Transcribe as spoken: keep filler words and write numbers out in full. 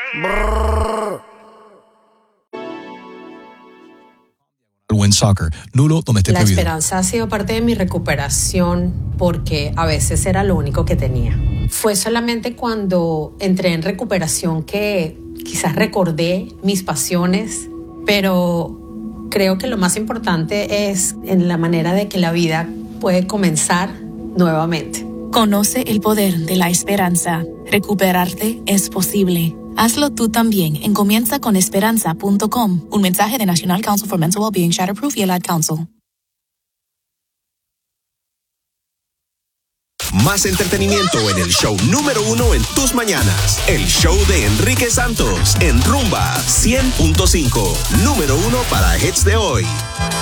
Buen soccer, nulo donde esté La prohibido. esperanza ha sido parte de mi recuperación porque a veces era lo único que tenía. Fue solamente cuando entré en recuperación que quizás recordé mis pasiones, pero creo que lo más importante es en la manera de que la vida puede comenzar nuevamente. Conoce el poder de la esperanza. Recuperarte es posible. Hazlo tú también en comienza con esperanza punto com. Un mensaje de National Council for Mental Wellbeing, Shatterproof y el Ad Council. Más entretenimiento en el show número uno en tus mañanas. El show de Enrique Santos en Rumba cien punto cinco. Número uno para hits de hoy.